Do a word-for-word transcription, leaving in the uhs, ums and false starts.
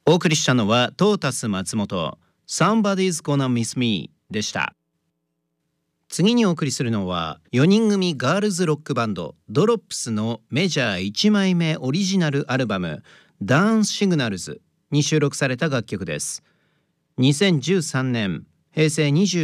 お送りしたのはトータス松本 Somebody's Gonna Miss Me でした。次にお送りするのはよにん組ガールズロックバンドドロップスのメジャーいちまいめオリジナルアルバム Dance Signals に収録された楽曲です。にせんじゅうさんねん、平成にじゅう